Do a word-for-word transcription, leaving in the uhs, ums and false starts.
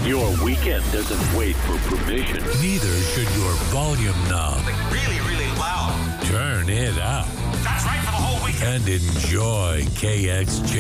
Your weekend doesn't wait for permission. Neither should your volume knob. Like really, really loud. Turn it up That's right for the whole weekend. and enjoy K X J.